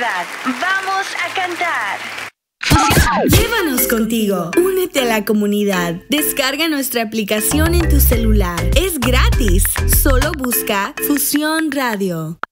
comunidad. Vamos a cantar. Llévanos contigo. Únete a la comunidad. Descarga nuestra aplicación en tu celular. Es gratis. Solo busca Fusión Radio.